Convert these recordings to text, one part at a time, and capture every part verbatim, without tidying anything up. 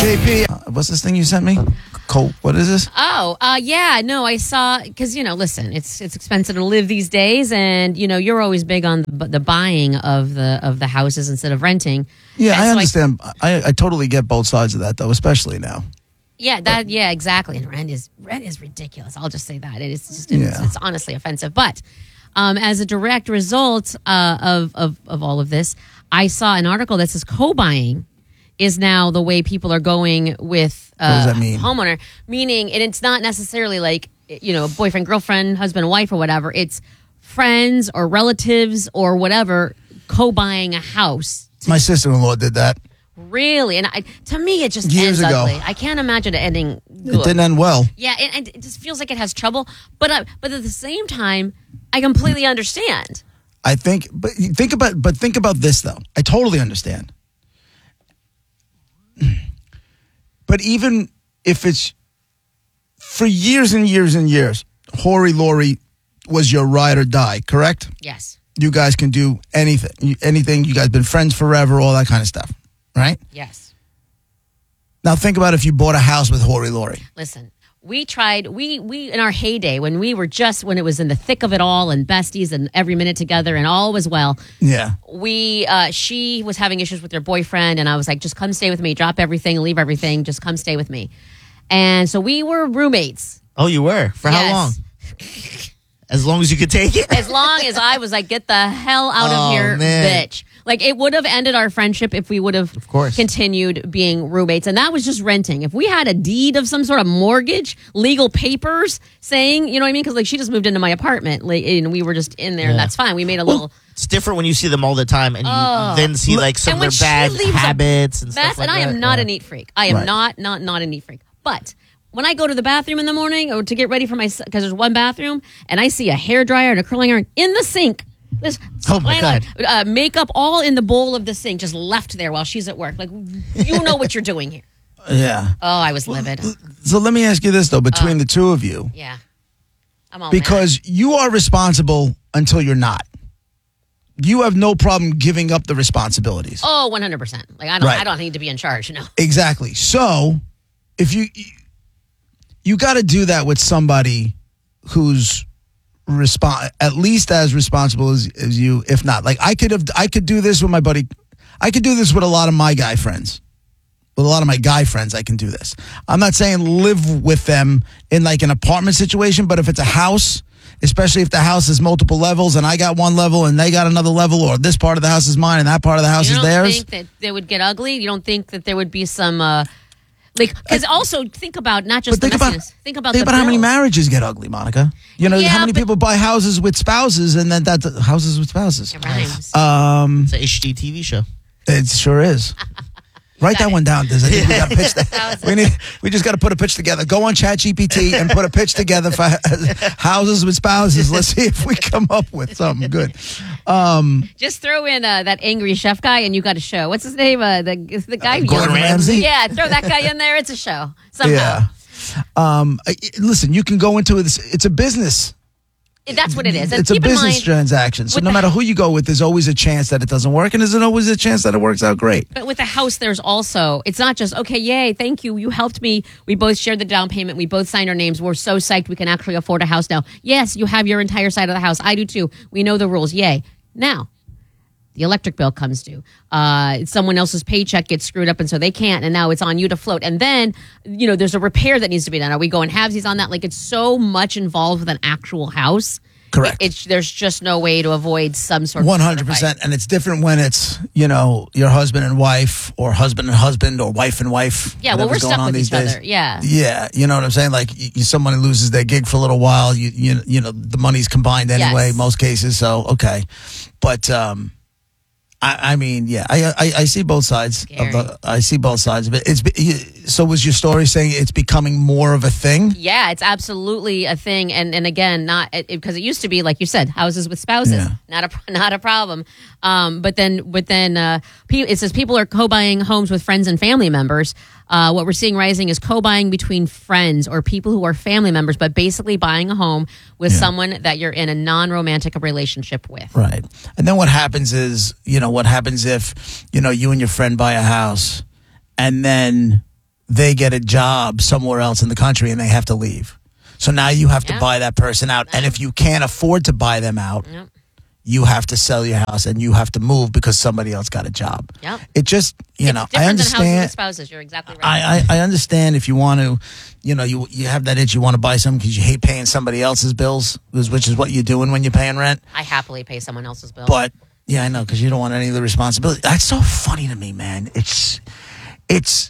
J P, uh, what's this thing you sent me? Colt, what is this? Oh, uh, yeah, no, I saw, because, you know, listen, it's it's expensive to live these days, and, you know, you're always big on the, the buying of the of the houses instead of renting. Yeah, And I so understand. I, I totally get both sides of that, though, especially now. Yeah, that yeah, exactly. And rent is rent is ridiculous. I'll just say that. It is just it's, Yeah. it's honestly offensive. But um, as a direct result uh, of, of of all of this, I saw an article that says co-buying is now the way people are going with uh, What does that mean? homeowner. Meaning, and it's not necessarily like, you know, boyfriend, girlfriend, husband, wife, or whatever. It's friends or relatives or whatever co-buying a house. My sister-in-law did that. Really, and I, to me, it just Years ends ago. ugly. I can't imagine it ending good. It didn't end well. Yeah, and, and it just feels like it has trouble. But uh, but at the same time, I completely understand. I think, but think about, but think about this though. I totally understand. But even if it's for years and years and years, Hori Lori was your ride or die, correct? Yes. You guys can do anything, anything. You guys been friends forever, all that kind of stuff, right? Yes. Now think about if you bought a house with Hori Lori. Listen, we tried. We we in our heyday when we were just when it was in the thick of it all and besties and every minute together and all was well. Yeah. We uh, she was having issues with her boyfriend, and I was like, just come stay with me, drop everything, leave everything, just come stay with me. And so we were roommates. Oh, you were? For how Yes. long? As long as you could take it? As long as I was like, get the hell out Oh, of here, man. bitch. Like, it would have ended our friendship if we would have Of course. continued being roommates. And that was just renting. If we had a deed of some sort of mortgage, legal papers saying, you know what I mean? Because, like, she just moved into my apartment, like, and we were just in there, and Yeah. that's fine. We made a little It's different when you see them all the time and you Oh. then see like some And of when their she bad leaves a habits and mess, stuff like and I that. am not Yeah. a neat freak. I am Right. not, not, not a neat freak. But when I go to the bathroom in the morning or to get ready for my, because there's one bathroom, and I see a hair dryer and a curling iron in the sink. This Oh, my God. Uh, makeup all in the bowl of the sink, just left there while she's at work. Like, you know what you're doing here. Yeah. Oh, I was livid. So let me ask you this though, between the two of you, Yeah. I'm all because you are responsible until you're not. You have no problem giving up the responsibilities. mad. Oh, one hundred percent. Like, I don't, Right. I don't need to be in charge, no. Exactly. So, if you you got to do that with somebody who's respon at least as responsible as, as you, if not. Like I could have, I could do this with my buddy. I could do this with a lot of my guy friends. With a lot of my guy friends, I can do this. I'm not saying live with them in like an apartment situation, but if it's a house, especially if the house is multiple levels and I got one level and they got another level, or this part of the house is mine and that part of the house You is don't theirs. think that they would get ugly? You don't think that there would be some, uh, like, because also think about not just But the think about, messiness. Think about think the about how many bills. marriages get ugly, Monica. You know, Yeah, how many but- people buy houses with spouses and then that houses with spouses. It rhymes. Um, It's an H D T V show. it sure is. Write that one down, Diz. I think we got to pitch that. We need. We just got to put a pitch together. Go on ChatGPT and put a pitch together for houses with spouses. Let's see if we come up with something good. Um, Just throw in uh, that angry chef guy, and you got a show. What's his name? Uh, the the guy. who Gordon yells- Ramsay? Yeah, throw that guy in there. It's a show somehow. yeah. Um, I- listen, you can go into it. It's a business. That's what it is. And It's a keep in business mind, transaction. So with no the- matter who you go with, there's always a chance that it doesn't work, and there's always a chance that it works out great. But with the house, there's also, it's not just, okay, yay, thank you, you helped me. We both shared the down payment. We both signed our names. We're so psyched we can actually afford a house now. Yes, you have your entire side of the house. I do too. We know the rules. Yay. Now, the electric bill comes due. Uh, someone else's paycheck gets screwed up, and so they can't, and now it's on you to float. And then, you know, there's a repair that needs to be done. Are we going halvesies on that? Like, it's so much involved with an actual house. Correct. It, it's there's just no way to avoid some sort of One hundred percent, and it's different when it's you know your husband and wife, or husband and husband, or wife and wife. Yeah, well, we're whatever's going stuck on with these each days. other. Yeah. Yeah, you know what I'm saying. Like, you, you, someone loses their gig for a little while. You you you know the money's combined anyway, Yes. most cases. So okay, but um, I, I mean, yeah, I, I I see both sides Scary. of the. I see both sides of it. It's be- so was your story saying it's becoming more of a thing? Yeah, it's absolutely a thing, and and again, not because it, it used to be like you said, houses with spouses, Yeah. not a not a problem. Um, but then, but then, uh, pe- it says people are co-buying homes with friends and family members. Uh, what we're seeing rising is co-buying between friends or people who are family members, but basically buying a home with Yeah. someone that you're in a non-romantic relationship with. Right. And then what happens is, you know, what happens if, you know, you and your friend buy a house and then they get a job somewhere else in the country and they have to leave. So now you have to Yep. buy that person out. And if you can't afford to buy them out, Yep. you have to sell your house and you have to move because somebody else got a job. Yep. It just, you know, It's different I than houses with understand. spouses. You're exactly right. I, I, I understand if you want to, you know, you you have that itch, you want to buy something because you hate paying somebody else's bills, which which is what you're doing when you're paying rent. I happily pay someone else's bill. But yeah, I know, because you don't want any of the responsibility. That's so funny to me, man. It's, it's,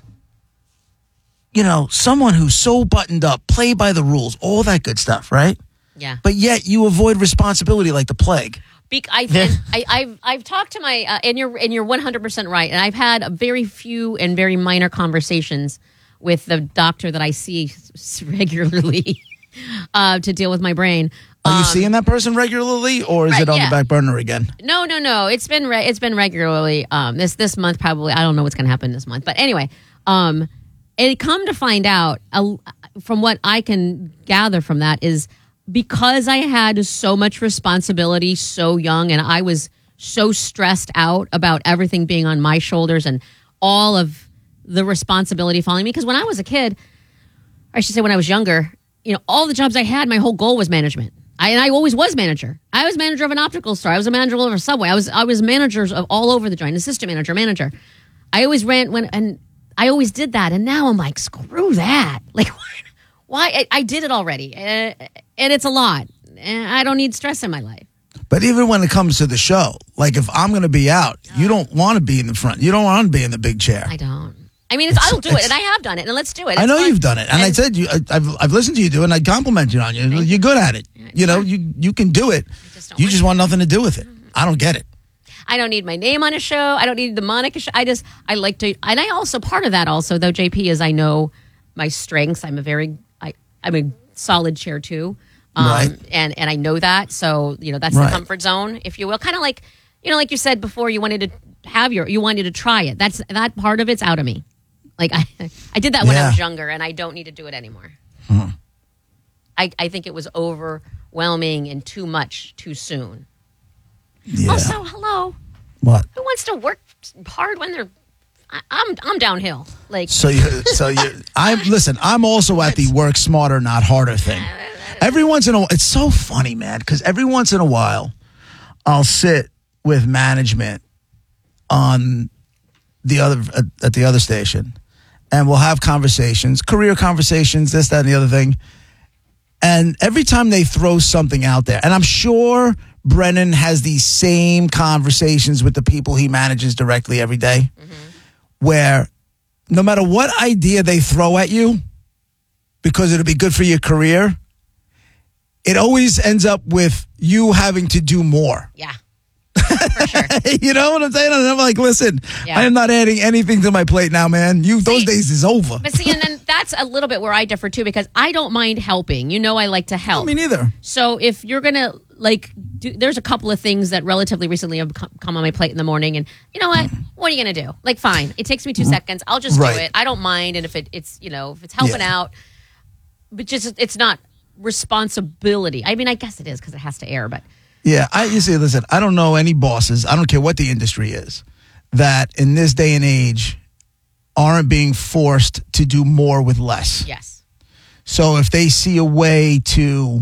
you know, someone who's so buttoned up, play by the rules, all that good stuff, right? yeah. But yet you avoid responsibility like the plague. Be- I, and I, I've I've talked to my uh, and you're and you're one hundred percent right. And I've had a very few and very minor conversations with the doctor that I see s- regularly uh, to deal with my brain. Are you Um, seeing that person regularly, or is right, it on yeah. the back burner again? No, no, no. It's been re- it's been regularly. Um, this this month probably. I don't know what's going to happen this month, but anyway, um, it come to find out uh, from what I can gather from that is because I had so much responsibility so young, and I was so stressed out about everything being on my shoulders and all of the responsibility falling me. Because when I was a kid, I should say when I was younger, you know, all the jobs I had, my whole goal was management. I, and I always was manager. I was manager of an optical store. I was a manager of a Subway. I was I was managers of all over the joint, assistant manager, manager. I always ran when and I always did that. And now I'm like, screw that. Like, why? I, I did it already, uh, and it's a lot. And I don't need stress in my life. But even when it comes to the show, like if I'm going to be out, you don't want to be in the front. You don't want to be in the big chair. I don't. I mean, it's, It's- I'll do it, it's- and I have done it, and let's do it. I It's know fun. you've done it, and, I And- said you. I, I've I've listened to you do it, and I complimented on you. You're good at it. You know, you you can do it. just don't You want just want nothing to do with it. I don't get it. I don't need my name on a show. I don't need the Monica show. I just, I like to, and I also, part of that also, though, J P, is I know my strengths. I'm a very, I, I'm a solid chair too. Um, Right. And, and I know that. So, you know, that's Right. the comfort zone, if you will. Kind of like, you know, like you said before, you wanted to have your, you wanted to try it. That's, that part of it's out of me. Like, I, I did that when I Yeah. was younger, and I don't need to do it anymore. I, I think it was overwhelming and too much too soon. Yeah. Also, hello. What? Who wants to work hard when they're? I, I'm I'm downhill. Like So you, so you, I'm listen. I'm also at the work smarter, not harder thing. Every once in a while, it's so funny, man, because every once in a while, I'll sit with management on the other at, at the other station, and we'll have conversations, career conversations, this, that, and the other thing. And every time they throw something out there, and I'm sure Brennan has these same conversations with the people he manages directly every day, where no matter what idea they throw at you, because it'll be good for your career, it always ends up with you having to do more. yeah, for sure. You know what I'm saying? And I'm like, listen, Yeah. I am not adding anything to my plate now, man. You those See- days is over. But see, and then that's a little bit where I differ too, because I don't mind helping. You know, I like to help. Me neither. So if you're gonna like, do, there's a couple of things that relatively recently have come come on my plate in the morning, and you know what? What are you gonna do? Like, fine, it takes me two seconds. I'll just Right. do it. I don't mind, and if it, it's you know if it's helping Yeah. out, but just it's not responsibility. I mean, I guess it is because it has to air, but Yeah, I you see, listen, I don't know any bosses, I don't care what the industry is, that in this day and age aren't being forced to do more with less. yes, So if they see a way to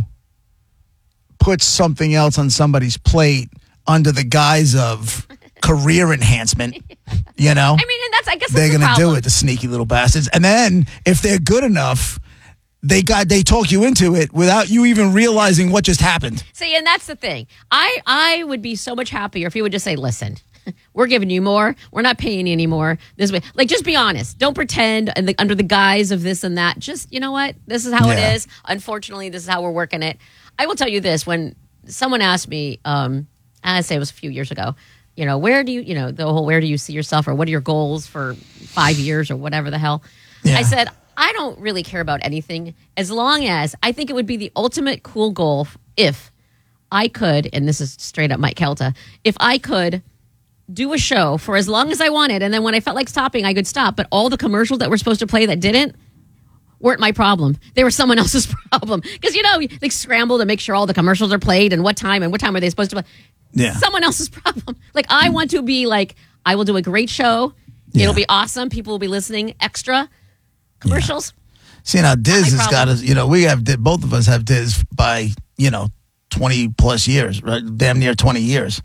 put something else on somebody's plate under the guise of career enhancement, you know, I mean, and that's I guess they're that's the going to do problem. it, the sneaky little bastards. And then if they're good enough, they got they talk you into it without you even realizing what just happened. See, and that's the thing. I I would be so much happier if you would just say, "Listen, we're giving you more. We're not paying you anymore." This way, like, just be honest. Don't pretend and the, under the guise of this and that. Just, you know what? This is how Yeah. it is. Unfortunately, this is how we're working it. I will tell you this: when someone asked me, um, I say it was a few years ago, you know, where do you, you know, the whole where do you see yourself, or what are your goals for five years, or whatever the hell? Yeah. I said, I don't really care about anything as long as I think it would be the ultimate cool goal if I could, and this is straight up Mike Kelta, if I could do a show for as long as I wanted, and then when I felt like stopping, I could stop. But all the commercials that were supposed to play that didn't weren't my problem. They were someone else's problem. Because, you know, they scramble to make sure all the commercials are played and what time and what time are they supposed to play. Yeah. Someone else's problem. Like, I want to be like, I will do a great show. Yeah. It'll be awesome. People will be listening extra. Commercials. See, now Diz my has got problem. us, you know, we have, both of us have Diz by, you know, twenty plus years, right? Damn near twenty years.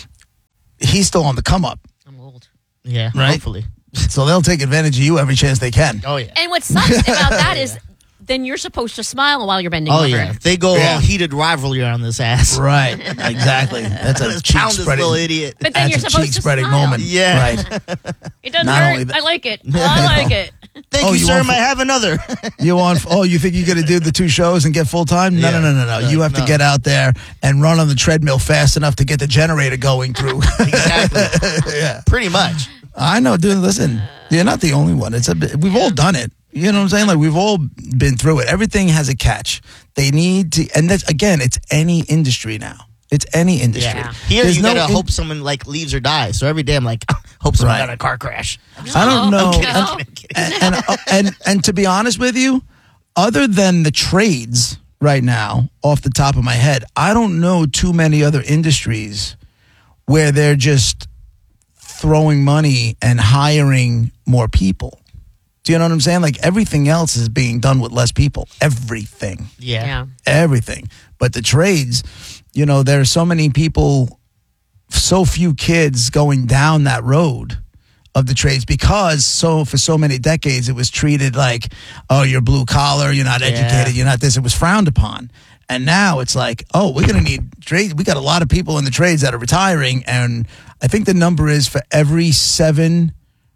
He's still on the come up, I'm old. Yeah, Right? hopefully. so they'll take advantage of you every chance they can. Oh, yeah. And what sucks about that is then you're supposed to smile while you're bending Oh, over. yeah. They go Yeah. all heated rivalry on this ass. Right, exactly. That's a Let's cheek pound this spreading. little idiot. But then That's you're a supposed cheek to spreading smile. moment. Yeah. Right. It doesn't Not only hurt. that- I like it. I like it. Thank Oh, you, you sir. want May I for- have another? You on? Oh, you think you're going to do the two shows and get full time? No, Yeah. no, no, no, no. No, You have to no. get out there and run on the treadmill fast enough to get the generator going through. Exactly. yeah, Pretty much. I know, dude. Listen, you're not the only one. It's a. bit- We've all done it. You know what I'm saying? Like we've all been through it. Everything has a catch. They need to, and that's again, it's any industry now. It's any industry. Yeah. Here, There's you no gotta in- hope someone like leaves or dies. So every day I'm like, hope someone Right. got in a car crash. I don't know. I'm kidding, And- I'm kidding. and, and, uh, and and to be honest with you, other than the trades right now, off the top of my head, I don't know too many other industries where they're just throwing money and hiring more people. Do you know what I'm saying? Like everything else is being done with less people. Everything. Yeah. Yeah. Everything. But the trades, you know, there are so many people, so few kids going down that road of the trades because so for so many decades it was treated like, oh, you're blue collar, you're not educated, you're not this. It was frowned upon. And now it's like, oh, we're going to need trade. We got a lot of people in the trades that are retiring. And I think the number is for every seven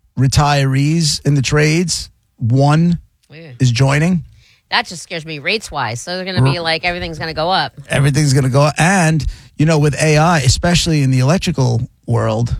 retirees in the trades, one Weird. is joining. That just scares me rates wise. So they're going to be like everything's going to go up. Everything's going to go. And, you know, with A I, especially in the electrical world,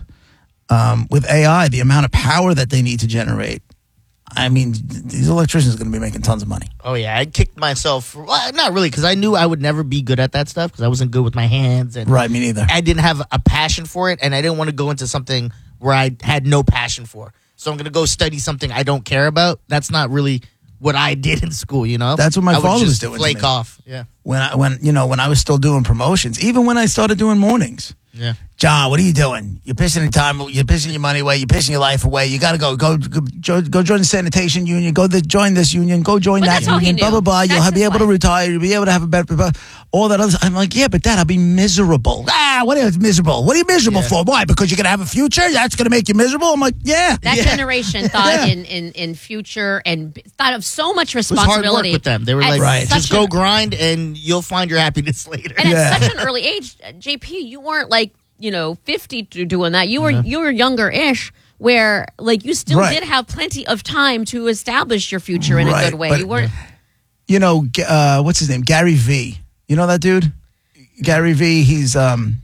um, with A I, the amount of power that they need to generate, I mean, these electricians are going to be making tons of money. Oh, yeah. I kicked myself. Well, not really, because I knew I would never be good at that stuff because I wasn't good with my hands. And Right, me neither. I didn't have a passion for it, and I didn't want to go into something where I had no passion for. So I'm going to go study something I don't care about. That's not really what I did in school, you know? That's what my I would father was just doing to flake me. off. Yeah. When I, when, you know, when I was still doing promotions, even when I started doing mornings. Yeah. John, what are you doing? You're pissing your time. You're pissing your money away. You're pissing your life away. You got to go, go, go, jo- go join the sanitation union. Go the, join this union. Go join But that that's all he union. Blah knew. blah blah. You'll That's have, be his able to life. retire. You'll be able to have a better. Blah, all that other. I'm like, yeah, but Dad, I'll be miserable. Ah, what is miserable? What are you miserable Yeah. for? Why? Because you're gonna have a future? That's gonna make you miserable? I'm like, yeah. That Yeah. generation thought Yeah. in, in, in future and b- thought of so much It was hard work responsibility. with them. They were at like, Right. such just go an- grind and you'll find your happiness later. And Yeah. at such an early age, J P, you weren't like, you know, fifty to doing that. You were you were younger-ish where like you still Right. did have plenty of time to establish your future in Right, a good way. but- You weren't You know, G- uh, what's his name? Gary V. You know that dude? Gary V. He's um,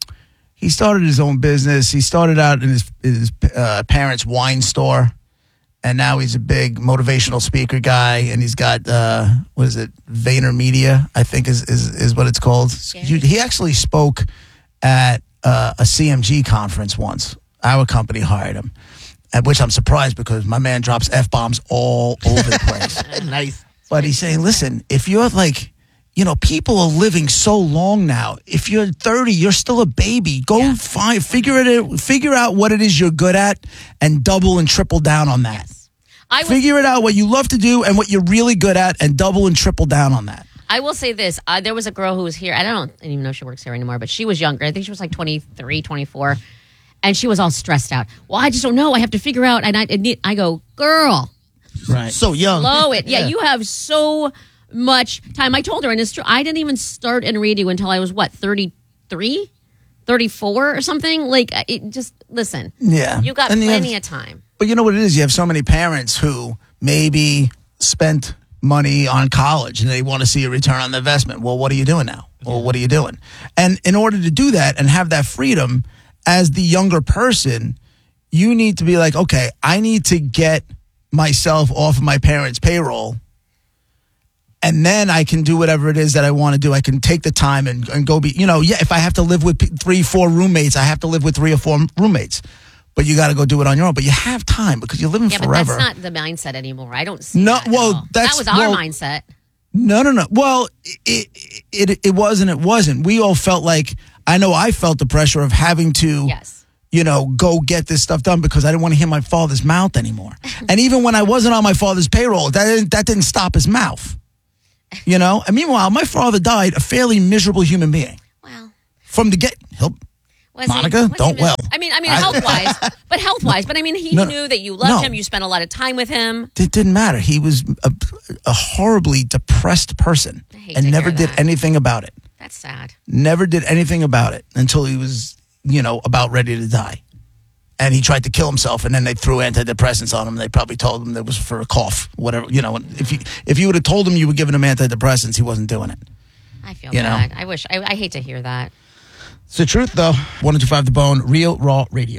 he started his own business. He started out in his his uh, parents' wine store, and now he's a big motivational speaker guy. And he's got uh, what is it? Vayner Media, I think is is is what it's called. He, he actually spoke at uh, a C M G conference once. Our company hired him, at which I'm surprised because my man drops F bombs all over the place. Nice. But he's saying, listen, if you're like, you know, people are living so long now. If you're thirty, you're still a baby. Go find, figure it out, figure out what it is you're good at and double and triple down on that. I was Figure it out what you love to do and what you're really good at and double and triple down on that. I will say this. Uh, there was a girl who was here. I don't, I don't even know if she works here anymore, but she was younger. I think she was like twenty-three, twenty-four. And she was all stressed out. Well, I just don't know. I have to figure out. And I, I need- I go, girl, Right. So young. blow it. Yeah, you have so much time. I told her, and it's true, I didn't even start in radio until I was, what, thirty-three, thirty-four or something? Like, it just, listen. Yeah. You got And you plenty have- of time. But you know what it is? You have so many parents who maybe spent money on college and they want to see a return on the investment. Well, what are you doing now? Well, what are you doing? And in order to do that and have that freedom as the younger person, you need to be like, okay, I need to get myself off of my parents' payroll. And then I can do whatever it is that I want to do. I can take the time and, and go be, you know, yeah, if I have to live with p- three, four roommates, I have to live with three or four roommates. But you got to go do it on your own. But you have time because you're living Yeah, forever. but that's not the mindset anymore. I don't see No, that at well, all. that's- that was our well- mindset. No, no, no. Well, it, it it was and it wasn't. We all felt like, I know I felt the pressure of having to, Yes. you know, go get this stuff done because I didn't want to hear my father's mouth anymore. And even when I wasn't on my father's payroll, that didn't, that didn't stop his mouth. You know? And meanwhile, my father died a fairly miserable human being. Well, from the get, he'll, was Monica, he, was don't he, well. I mean, I mean, health wise, but health wise. But I mean, he No, knew that you loved no. him. You spent a lot of time with him. It didn't matter. He was a, a horribly depressed person I hate and to never hear did that. anything about it. That's sad. Never did anything about it until he was, you know, about ready to die. And he tried to kill himself, and then they threw antidepressants on him. They probably told him that was for a cough, whatever. You know, if you if you would have told him you were giving him antidepressants, he wasn't doing it. I feel You know? bad. I wish. I, I hate to hear that. It's the truth, though. one oh two point five The Bone, Real Raw Radio.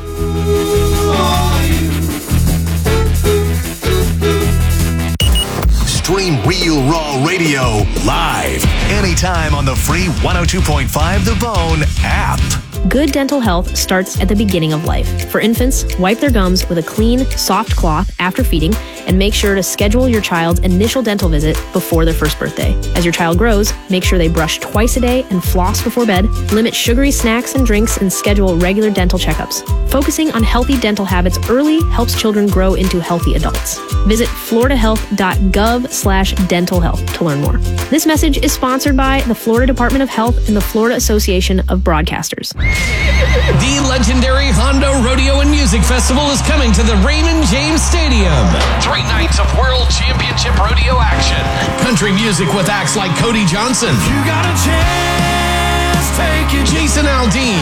Stream Real Raw Radio live anytime on the free one oh two point five The Bone app. Good dental health starts at the beginning of life. For infants, wipe their gums with a clean, soft cloth after feeding, and make sure to schedule your child's initial dental visit before their first birthday. As your child grows, make sure they brush twice a day and floss before bed, limit sugary snacks and drinks, and schedule regular dental checkups. Focusing on healthy dental habits early helps children grow into healthy adults. Visit floridahealth.gov slash dental health to learn more. This message is sponsored by the Florida Department of Health and the Florida Association of Broadcasters. The legendary Hondo Rodeo and Music Festival is coming to the Raymond James Stadium. Three nights of World Championship Rodeo action. Country music with acts like Cody Johnson. You got a chance, take it. Jason Aldean.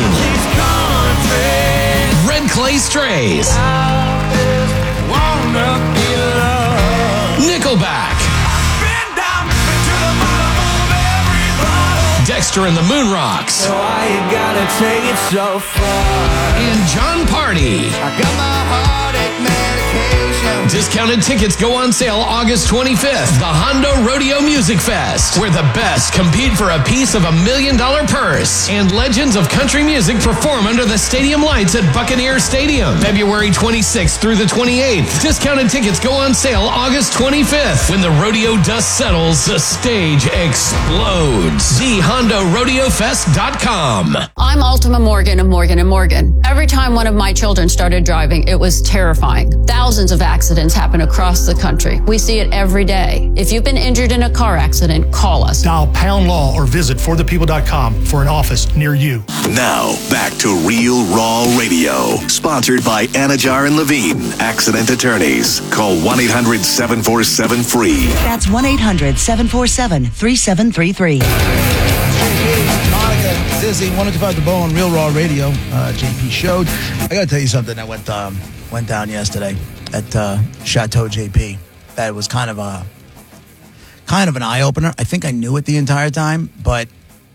Red Clay Strays. Nickelback. Dexter and the Moon Rocks. Why you gotta take it so far? And John Party. I got my heartache medication. Discounted tickets go on sale August twenty-fifth. The Hondo Rodeo Music Fest, where the best compete for a piece of a million dollar purse. And legends of country music perform under the stadium lights at Buccaneer Stadium, February twenty-sixth through the twenty-eighth. Discounted tickets go on sale August twenty-fifth. When the rodeo dust settles, the stage explodes. the hondo rodeo fest dot com. I'm Ultima Morgan of Morgan and Morgan. Every time one of my children started driving, it was terrifying. Thousands of accidents happen across the country. We see it every day. If you've been injured in a car accident, call us. Dial Pound Law or visit for the people dot com for an office near you. Now, back to Real Raw Radio. Sponsored by Anajar and Levine, Accident Attorneys. Call one eight hundred seven four seven free. That's one eight hundred seven four seven three seven three three. Monica, Zizzy, one oh two point five The Bone, Real Raw Radio. Uh, J P showed. I got to tell you something that went um, went down yesterday at uh, Chateau J P. That was kind of a kind of an eye opener. I think I knew it the entire time, but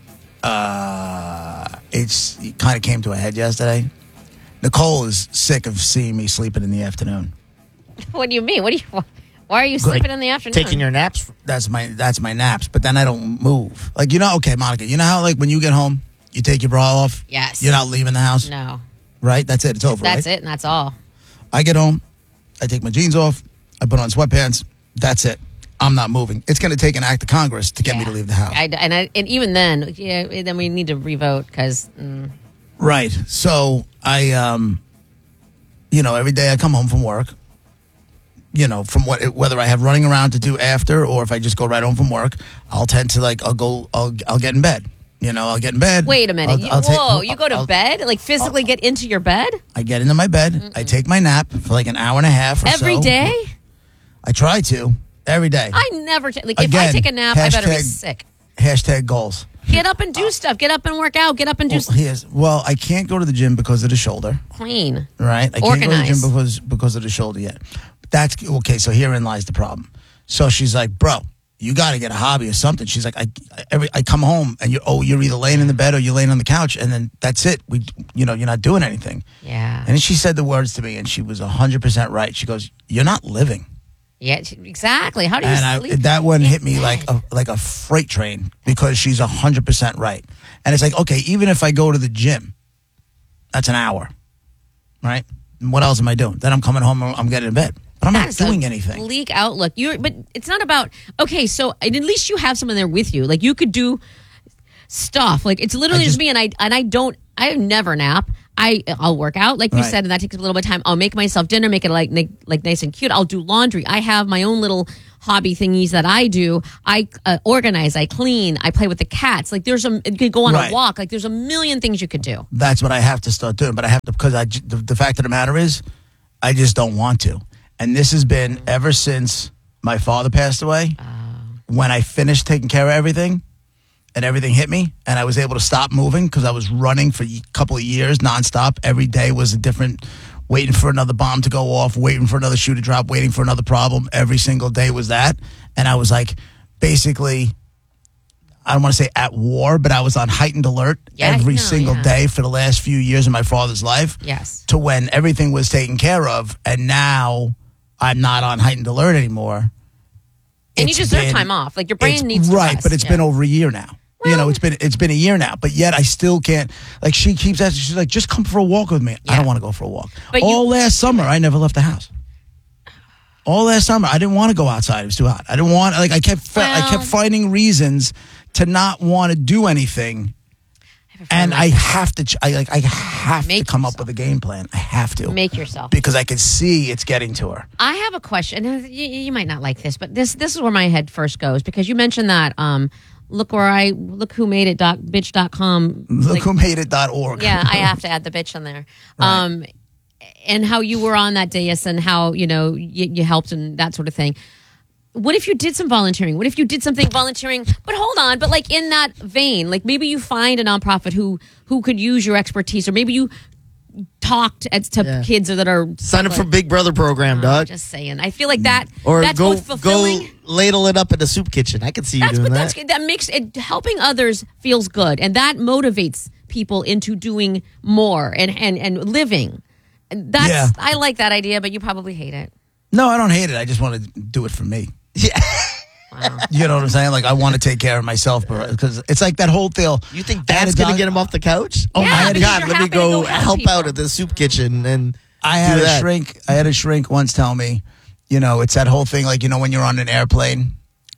uh, it's it kind of came to a head yesterday. Nicole is sick of seeing me sleeping in the afternoon. What do you mean? What do you? Why are you sleeping in the afternoon? Taking your naps? That's my that's my naps, but then I don't move. Like, you know, okay, Monica, you know how like when you get home, you take your bra off? Yes. You're not leaving the house? No. Right? That's it. It's over, That's right? it, and that's all. I get home, I take my jeans off, I put on sweatpants. That's it. I'm not moving. It's going to take an act of Congress to get me to leave the house. I, and I, and even then, yeah, then we need to revote because. Mm. Right. So I, um, you know, every day I come home from work. You know, from what whether I have running around to do after, or if I just go right home from work, I'll tend to like I'll go I'll I'll get in bed. You know, I'll get in bed. Wait a minute. I'll, You- I'll take- whoa, I'll- you go to I'll- bed? Like physically get into your bed? I get into my bed. Mm-mm. I take my nap for like an hour and a half or Every so. day? I try to every day. I never take, like, if I Again, take a nap, I better be hashtag- sick. Hashtag goals. Get up and do stuff. Get up and work out. Get up and do Well, stuff. here's, well, I can't go to the gym because of the shoulder. Clean. Right? I can't go to the Organize. gym because because of the shoulder yet. But that's okay. So herein lies the problem. So she's like, bro, you got to get a hobby or something. She's like, I every I come home and you oh you're either laying in the bed or you're laying on the couch and then that's it. We you know you're not doing anything. Yeah. And then she said the words to me and she was a hundred percent right. She goes, you're not living. Yeah, exactly. How do you And I, sleep? that one in hit me bed? like a like a freight train because she's a hundred percent right. And it's like, okay, even if I go to the gym, that's an hour, right? And what else am I doing? Then I'm coming home, I'm getting in bed, but I'm That not is a doing anything. Bleak outlook. You, but it's not about. Okay, so at least you have someone there with you. Like you could do stuff. Like it's literally I just, just- me, and I and I don't. I never nap. I I'll work out like you Right. said, and that takes a little bit of time. I'll make myself dinner, make it like like, like nice and cute. I'll do laundry. I have my own little hobby thingies that I do. I uh, organize, I clean, I play with the cats. Like there's a you could go on Right. a walk. Like there's a million things you could do. That's what I have to start doing. But I have to, because I, j- the, the fact of the matter is, I just don't want to. And this has been ever since my father passed away. When I finished taking care of everything and everything hit me and I was able to stop moving because I was running for a couple of years nonstop. Every day was a different, waiting for another bomb to go off, waiting for another shoe to drop, waiting for another problem. Every single day was that. And I was like, basically, I don't want to say at war, but I was on heightened alert Yeah, every no, single yeah. day for the last few years of my father's life. Yes. To when everything was taken care of. And now I'm not on heightened alert anymore. And you It's deserve been- time off. Like your brain it's- needs to right, rest. but it's Yeah. been over a year now. you know, it's been it's been a year now, but yet I still can't. Like she keeps asking, she's like, "Just come for a walk with me." I don't want to go for a walk. But All you- last summer, I never left the house. All last summer, I didn't want to go outside. It was too hot. I didn't want. Like I kept fi- I Well- kept finding reasons to not want to do anything. And I have to, ch- I like, I have Make to come up with a game plan. I have to Make yourself. because I can see it's getting to her. I have a question. and You, you might not like this, but this this is where my head first goes because you mentioned that. Um, look where I look who made it. Dot bitch dot com. Look Like, who made it. Dot org. yeah, I have to add the bitch on there. Um, and how you were on that dais and how you know you, you helped and that sort of thing. What if you did some volunteering? What if you did something volunteering? But hold on, but like in that vein, like maybe you find a nonprofit who who could use your expertise, or maybe you talked at, to Yeah. kids that are Sign up for Big Brother program, Oh, dog. just saying. I feel like that Or that's go both fulfilling. go ladle it up in the soup kitchen. I could see you That's doing but that. that's that makes it helping others feels good, and that motivates people into doing more and and and living. And That's Yeah. I like that idea, but you probably hate it. No, I don't hate it. I just want to do it for me. Yeah. You know what I'm saying? Like I want to take care of myself because it's like that whole deal. You think I had that's a gonna dog- get him off the couch? Oh, Oh I my had a- God! you're Let me happy to go go help help people. out at the soup kitchen and I had do a that. shrink. I had a shrink once tell me, you know, it's that whole thing. Like you know, when you're on an airplane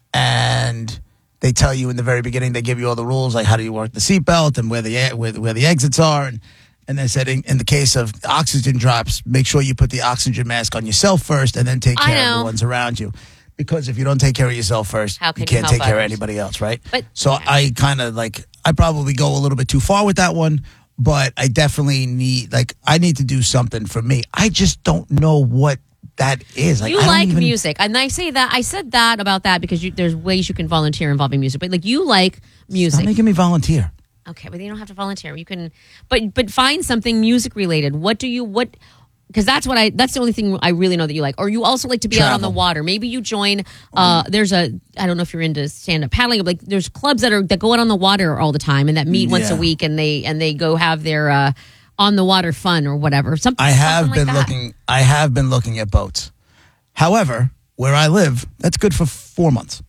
and they tell you in the very beginning, they give you all the rules, like how do you work the seatbelt and where the where, where the exits are, and and they said in, in the case of oxygen drops, make sure you put the oxygen mask on yourself first, and then take I care of know. the ones around you. Because if you don't take care of yourself first, How can you you can't help take care of others? anybody else, right? But- so I kind of like I probably go a little bit too far with that one, but I definitely need like I need to do something for me. I just don't know what that is. Like, You I don't like even- music, and I say that I said that about that because you, there's ways you can volunteer involving music, but like you like Stop music. making me volunteer. Okay, but you don't have to volunteer. You can, but but find something music related. What do you what? Because that's what I. That's the only thing I really know that you like. Or you also like to be out on the Travel. water. Maybe you join. Uh, there's a. I don't know if you're into stand up paddling. But like there's clubs that are that go out on the water all the time and that meet once a Yeah. week and they and they go have their uh, on the water fun or whatever. Something. I have something been like that. looking. I have been looking at boats. However, where I live, that's good for four months.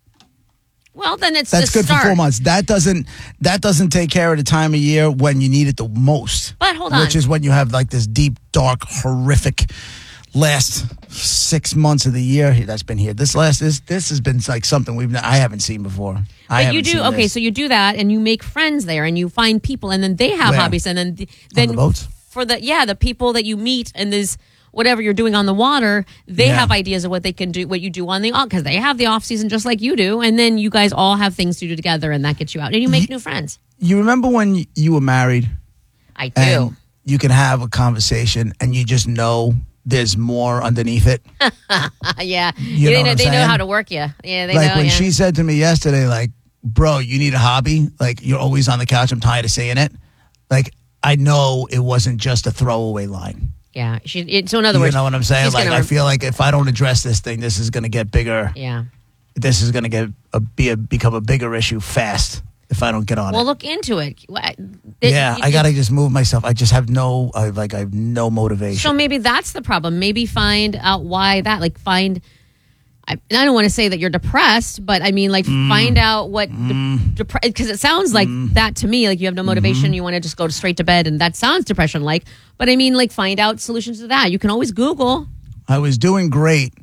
Well, then it's That's the good start. for four months. That doesn't. That doesn't take care of the time of year when you need it the most. But hold on. Which is when you have like this deep, dark, horrific last six months of the year that's been here. This last this this has been like something we've I haven't seen before. I But you haven't do seen okay, this. so you do that, and you make friends there, and you find people, and then they have Where? hobbies, and then then the boats? for the yeah the people that you meet and this whatever you're doing on the water, they Yeah. have ideas of what they can do, what you do on the because they have the off season just like you do, and then you guys all have things to do together, and that gets you out, and you make new friends. You remember when you were married I do. and you can have a conversation and you just know there's more underneath it. Uh, yeah, You they know what know, I'm they know saying? how to work you. Yeah, they like know. when yeah. she said to me yesterday, like, bro, you need a hobby. Like, you're always on the couch. I'm tired of saying it. Like, I know it wasn't just a throwaway line. yeah, she. It, so in other You words, know what I'm saying? she's Like, gonna I rem- feel like if I don't address this thing, this is going to get bigger. yeah. This is going to get a, be a, become a bigger issue fast if I don't get on Well, it. look into it. Wha- it- yeah, it- I got to just move myself. I just have no, I, like, I have no motivation. So maybe that's the problem. Maybe find out why that. Like find. I, and I don't want to say that you're depressed, but I mean, like Mm. find out what because it sounds like that to me. Like you have no motivation. Mm-hmm. You want to just go straight to bed, and that sounds depression like. But I mean, like find out solutions to that. You can always Google. I was doing great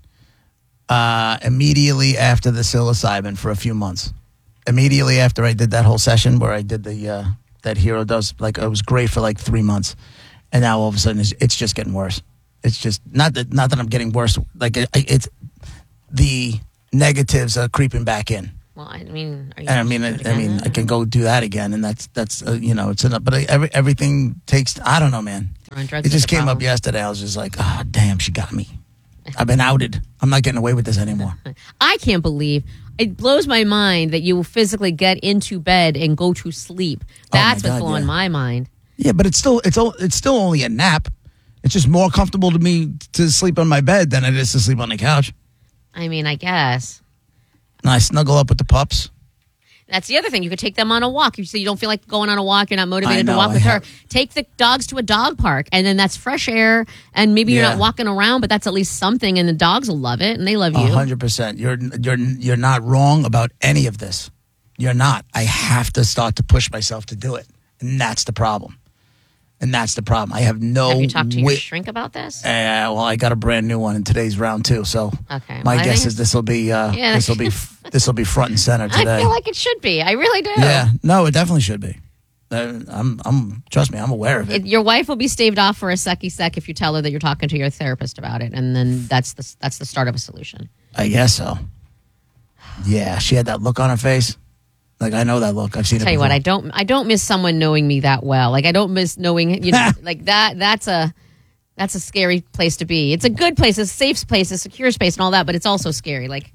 uh, immediately after the psilocybin for a few months. Immediately after I did that whole session where I did the uh, that Hero does. Like, it was great for like three months, and now all of a sudden it's, it's just getting worse. It's just not that not that I'm getting worse. Like it, it's the negatives are creeping back in. Well, I mean, are you and I mean, I, I mean, I can go do that again, and that's that's uh, you know, it's enough. But I, every, everything takes. I don't know, man. It just came up yesterday. I was just like, oh damn, she got me. I've been outed. I'm not getting away with this anymore. I can't believe it blows my mind that you will physically get into bed and go to sleep. That's oh what's God, blowing yeah. my mind. Yeah, but it's still it's o- it's still only a nap. It's just more comfortable to me to sleep on my bed than it is to sleep on the couch. I mean, I guess. And I snuggle up with the pups. That's the other thing. You could take them on a walk. You say you don't feel like going on a walk. You're not motivated know, to walk I with have- her. Take the dogs to a dog park, and then that's fresh air. And maybe you're Yeah. not walking around, but that's at least something. And the dogs will love it, and they love A you. hundred percent. You're you're you're not wrong about any of this. You're not. I have to start to push myself to do it, and that's the problem. And that's the problem. I have no. Have you talked to your wi- shrink about this? Uh, well, I got a brand new one in today's round too. So Okay, my well, I guess think- is this will be uh, Yeah. this will be this will be front and center today. I feel like it should be. I really do. yeah, no, it definitely should be. Uh, I'm I'm trust me, I'm aware of it. It, your wife will be staved off for a sucky sec if you tell her that you're talking to your therapist about it, and then that's the that's the start of a solution. I guess so. Yeah, she had that look on her face. Like I know that look. I've seen it. Tell you before. what, I don't I don't miss someone knowing me that well. Like I don't miss knowing you know like that. That's a that's a scary place to be. It's a good place, a safe place, a secure space, and all that, but it's also scary. Like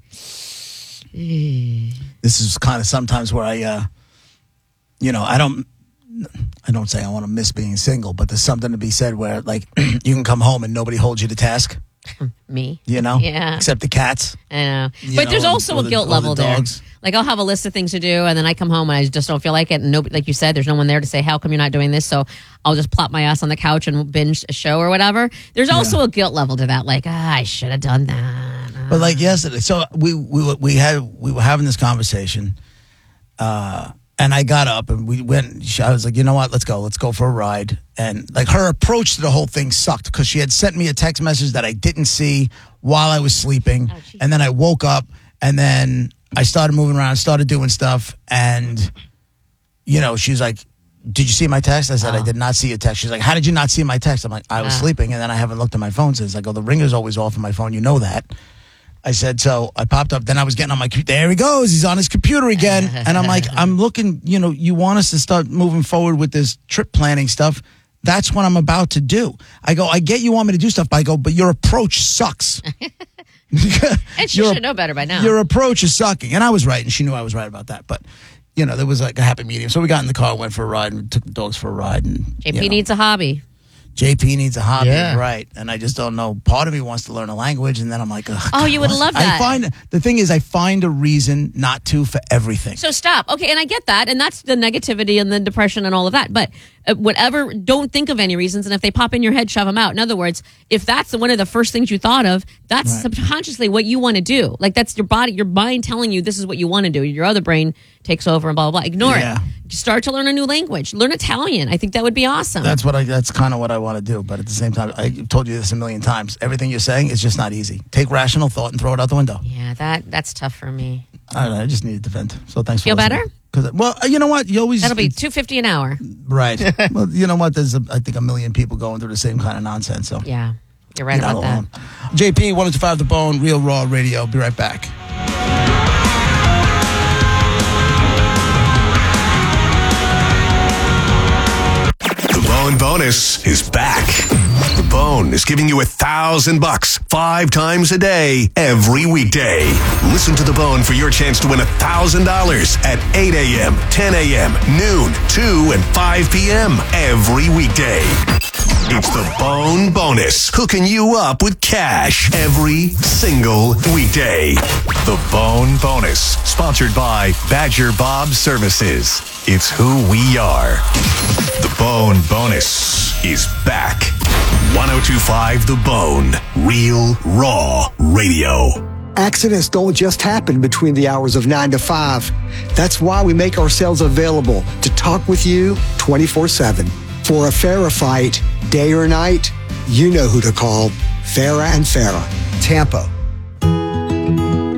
This is kind of sometimes where I, uh, you know, I don't. I don't say I want to miss being single, but there's something to be said where, like, you can come home and nobody holds you to task. me, You know, Yeah. except the cats. I know. You But know, there's or- also or a the- guilt or the level there. dogs. Like I'll have a list of things to do, and then I come home and I just don't feel like it. And nobody, like you said, there's no one there to say, "How come you're not doing this?" So I'll just plop my ass on the couch and binge a show or whatever. There's also a guilt level to that. Like ah, I should have done that. But like yesterday, so we we were- we had we were having this conversation, uh, and I got up and we went. I was like, you know what? Let's go. Let's go for a ride. And like her approach to the whole thing sucked because she had sent me a text message that I didn't see while I was sleeping, and then I woke up and then I started moving around, started doing stuff, and you know, she's like, "Did you see my text?" I said, "I did not see your text." She's like, "How did you not see my text?" I'm like, "I was Ah. sleeping, and then I haven't looked at my phone since." I go, "The ringer's always off on my phone. You know that." I said, so I popped up. Then I was getting on my computer. There he goes. He's on his computer again. And I'm like, I'm looking, you know, you want us to start moving forward with this trip planning stuff. That's what I'm about to do. I go, I get you want me to do stuff, but I go, but your approach sucks. And she Your- should know better by now. Your approach is sucking. And I was right, and she knew I was right about that. But, you know, there was like a happy medium. So we got in the car, went for a ride, and took the dogs for a ride. And J P you know, needs a hobby. J P needs a hobby, Yeah. right? And I just don't know. Part of me wants to learn a language, and then I'm like, ugh, Oh, you would what? love that. I find the thing is, I find a reason not to for everything. So stop. Okay, and I get that, and that's the negativity and the depression and all of that. But uh, whatever, don't think of any reasons, and if they pop in your head, shove them out. In other words, if that's the, one of the first things you thought of, that's Right. subconsciously what you want to do. Like that's your body, your mind telling you this is what you want to do. Your other brain takes over and blah blah blah. Ignore Yeah. it. Start to learn a new language. Learn Italian. I think that would be awesome. That's what I. That's kind of what I want to do. But at the same time, I've told you this a million times. Everything you're saying is just not easy. Take rational thought and throw it out the window. yeah, that that's tough for me. I don't know. I just needed to vent. So thanks for Feel listening. better? Because well, you know what? You always That'll be two fifty an hour. right. Well, you know what? There's a, I think a million people going through the same kind of nonsense. So Yeah, you're right you're not about that. alone. J P one oh two five The Bone, Real Raw Radio. Be right back. The Bone Bonus is back. The Bone is giving you a thousand bucks five times a day, every weekday. Listen to The Bone for your chance to win a thousand dollars at eight a.m., ten a.m., noon, two, and five p.m. every weekday. It's the Bone Bonus, hooking you up with cash every single weekday. The Bone Bonus, sponsored by Badger Bob Services. It's who we are. The Bone Bonus is back. one oh two point five The Bone, Real Raw Radio. Accidents don't just happen between the hours of nine to five. That's why we make ourselves available to talk with you twenty-four seven. For a Farah fight, day or night, you know who to call. Farah and Farah, Tampa.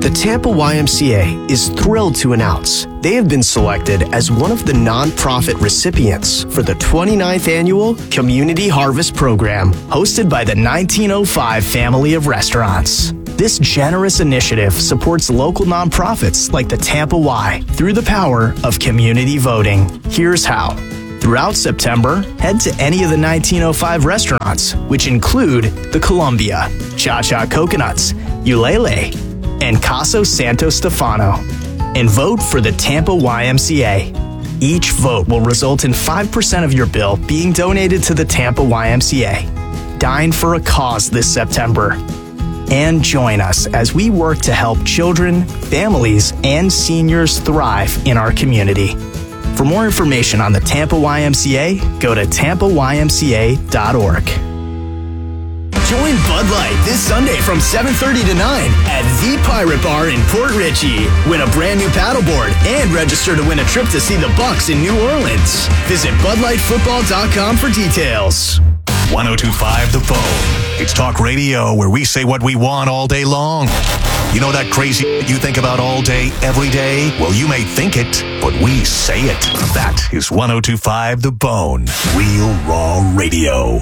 The Tampa Y M C A is thrilled to announce they have been selected as one of the nonprofit recipients for the twenty-ninth Annual Community Harvest Program, hosted by the nineteen oh five family of restaurants. This generous initiative supports local nonprofits like the Tampa Y through the power of community voting. Here's how. Throughout September, head to any of the nineteen oh five restaurants, which include the Columbia, Cha Cha Coconuts, Ulele, and Caso Santo Stefano, and vote for the Tampa Y M C A. Each vote will result in five percent of your bill being donated to the Tampa Y M C A. Dine for a cause this September. And join us as we work to help children, families, and seniors thrive in our community. For more information on the Tampa Y M C A, go to tampa y m c a dot org. Join Bud Light this Sunday from seven thirty to nine at The Pirate Bar in Port Richey. Win a brand new paddleboard and register to win a trip to see the Bucks in New Orleans. Visit bud light football dot com for details. one oh two point five The Bone. It's talk radio where we say what we want all day long. You know that crazy you think about all day, every day? Well, you may think it, but we say it. That is one oh two point five The Bone. Real raw radio.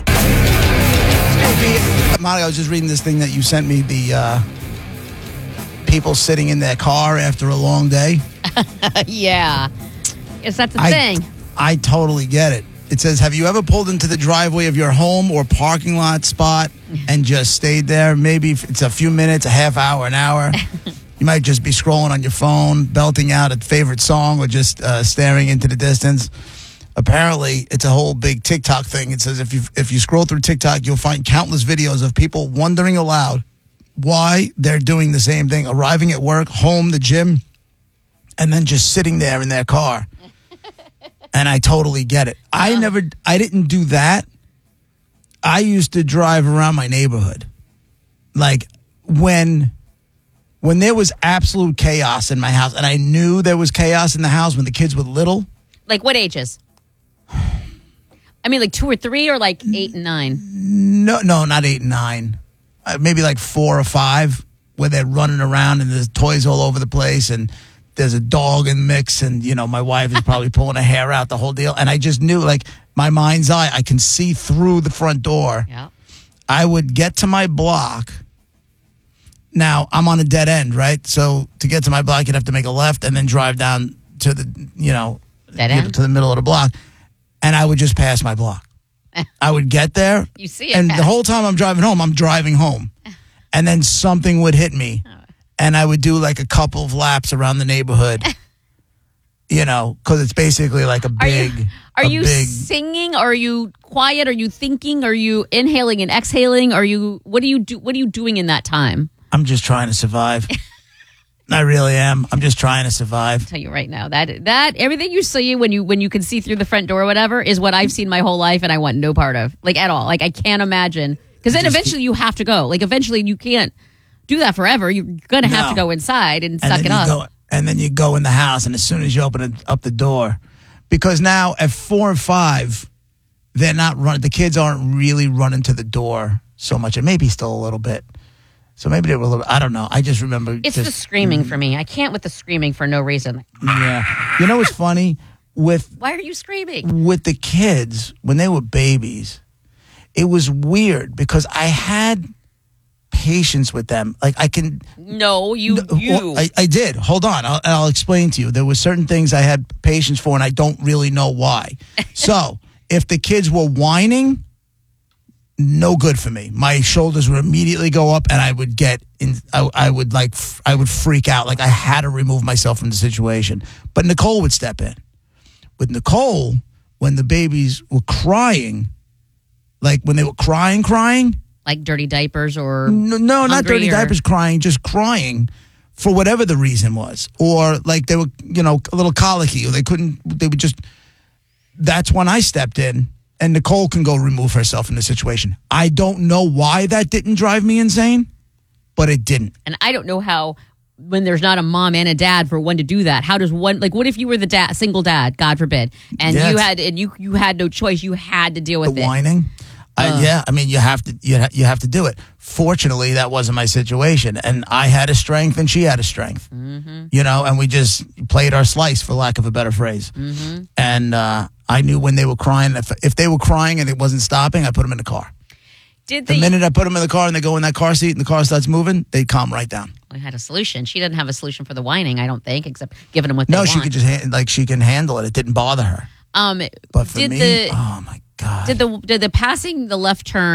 Monica, I was just reading this thing that you sent me, the uh, people sitting in their car after a long day. Yeah. Yes, that's a I, thing. I totally get it. It says, have you ever pulled into the driveway of your home or parking lot spot and just stayed there? Maybe if it's a few minutes, a half hour, an hour. You might just be scrolling on your phone, belting out a favorite song, or just uh, staring into the distance. Apparently, it's a whole big TikTok thing. It says if you if you scroll through TikTok, you'll find countless videos of people wondering aloud why they're doing the same thing, arriving at work, home, the gym, and then just sitting there in their car. And I totally get it. I never, I didn't do that. I used to drive around my neighborhood. Like when, when there was absolute chaos in my house, and I knew there was chaos in the house when the kids were little. Like what ages? I mean, like two or three, or like eight and nine? No, no, not eight and nine. Uh, maybe like four or five, where they're running around and there's toys all over the place, and there's a dog in the mix, and, you know, my wife is probably pulling her hair out, the whole deal. And I just knew, like, my mind's eye, I can see through the front door. Yeah. I would get to my block. Now, I'm on a dead end, right? So to get to my block, you'd have to make a left and then drive down to the, you know, dead you end? know, to the middle of the block. And I would just pass my block. I would get there. You see it And pass. the whole time I'm driving home, I'm driving home. And then something would hit me. And I would do like a couple of laps around the neighborhood, you know, because it's basically like a big. Are you, are a you big, singing? Are you quiet? Are you thinking? Are you inhaling and exhaling? Are you? What do you do? What are you doing in that time? I'm just trying to survive. I really am. I'm just trying to survive. I'll tell you right now that that everything you see when you when you can see through the front door or whatever is what I've seen my whole life, and I want no part of, like, at all. Like, I can't imagine, because then eventually you have to go. Like, eventually you can't do that forever. You're gonna have No. to go inside and, And suck then it you up. go- and then you go in the house, and as soon as you open it, up the door, because now at four and five, they're not running. The kids aren't really running to the door so much, and maybe still a little bit. So maybe they were a little. I don't know. I just remember. It's just, the screaming for me. I can't with the screaming for no reason. Yeah. You know what's funny with Why are you screaming? with the kids when they were babies? It was weird because I had patience with them. Like I can. No, you. No, you. well, I, I did. Hold on. I'll, I'll explain to you. There were certain things I had patience for, and I don't really know why. So if the kids were whining, no good for me. My shoulders would immediately go up, and I would get in. I, I would like. f- I would freak out. Like I had to remove myself from the situation. But Nicole would step in. With Nicole, when the babies were crying, like when they were crying, crying. Like dirty diapers or No, no not hungry dirty or- diapers, crying, just crying for whatever the reason was. Or like they were, you know, a little colicky, or they couldn't, they would just, that's when I stepped in, and Nicole can go remove herself from the situation. I don't know why that didn't drive me insane, but it didn't. And I don't know how, when there's not a mom and a dad, for one to do that. How does one, like, what if you were the dad, single dad, God forbid, and Yeah, you it's- had and you you had no choice, you had to deal with The it. whining. I, yeah, I mean, you have to you, ha- you have to do it. Fortunately, that wasn't my situation, and I had a strength, and she had a strength. Mm-hmm. You know, and we just played our slice, for lack of a better phrase. Mm-hmm. And uh, I knew when they were crying. If, if they were crying and it wasn't stopping, I put them in the car. Did the the minute I put them in the car and they go in that car seat and the car starts moving, they calm right down. We had a solution. She didn't have a solution for the whining, I don't think, except giving them what No, they she want. could just ha- like she can handle it. It didn't bother her. Um, But for did me, the oh my God. did the did the passing the left turn